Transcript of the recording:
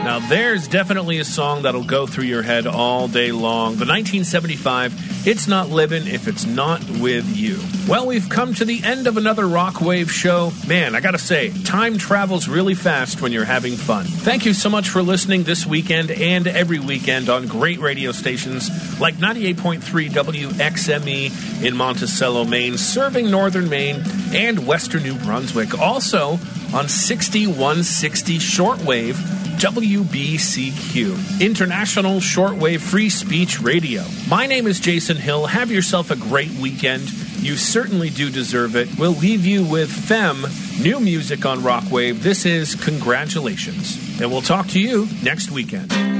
Now, there's definitely a song that'll go through your head all day long. The 1975, It's Not Livin' If It's Not With You. Well, we've come to the end of another Rockwave show. Man, I gotta say, time travels really fast when you're having fun. Thank you so much for listening this weekend and every weekend on great radio stations like 98.3 WXME in Monticello, Maine, serving northern Maine and western New Brunswick. Also on 6160 shortwave WBCQ, International Shortwave Free Speech Radio. My name is Jason Hill. Have yourself a great weekend. You certainly do deserve it. We'll leave you with Femme, new music on Rockwave. This is Congratulations. And we'll talk to you next weekend.